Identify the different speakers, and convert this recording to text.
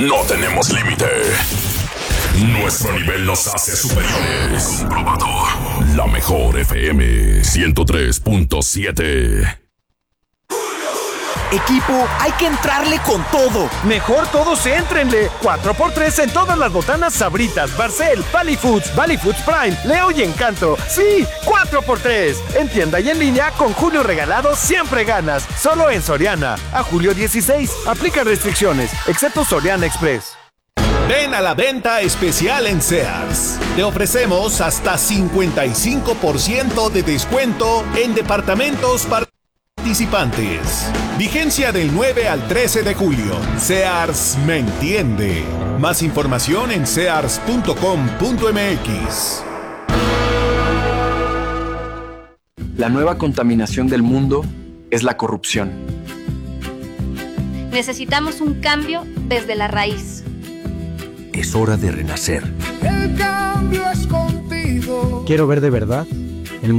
Speaker 1: no tenemos límite. Nuestro nivel nos hace superiores. Comprobado. La mejor FM 103.7.
Speaker 2: Equipo, hay que entrarle con todo.
Speaker 3: Mejor todos éntrenle. 4x3 en todas las botanas Sabritas, Barcel, Valley Foods Prime, Leo y Encanto. Sí, 4x3. En tienda y en línea con Julio Regalado siempre ganas. Solo en Soriana. A julio 16. Aplica restricciones, excepto Soriana Express.
Speaker 4: Ven a la venta especial en Sears. Te ofrecemos hasta 55% de descuento en departamentos participantes. Vigencia del 9 al 13 de julio. Sears me entiende. Más información en sears.com.mx.
Speaker 2: La nueva contaminación del mundo es la corrupción.
Speaker 5: Necesitamos un cambio desde la raíz.
Speaker 6: Es hora de renacer.
Speaker 7: El cambio es contigo.
Speaker 3: Quiero ver de verdad